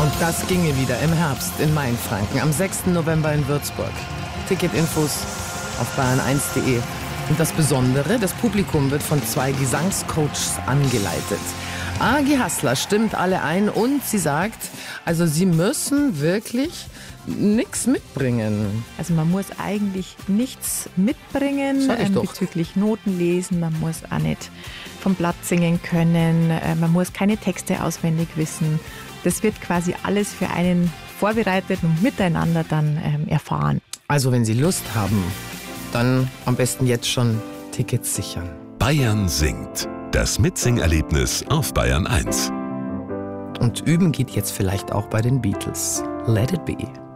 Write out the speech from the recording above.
Und das ginge wieder im Herbst in Mainfranken, am 6. November in Würzburg. Ticketinfos auf bayern1.de. Und das Besondere, das Publikum wird von 2 Gesangscoaches angeleitet. Agi Hassler stimmt alle ein und sie sagt, also sie müssen wirklich nichts mitbringen. Also man muss eigentlich nichts mitbringen bezüglich Noten lesen. Man muss auch nicht vom Blatt singen können. Man muss keine Texte auswendig wissen. Das wird quasi alles für einen vorbereitet und miteinander dann erfahren. Also wenn Sie Lust haben, dann am besten jetzt schon Tickets sichern. Bayern singt. Das Mitsingerlebnis auf Bayern 1. Und üben geht jetzt vielleicht auch bei den Beatles. Let it be.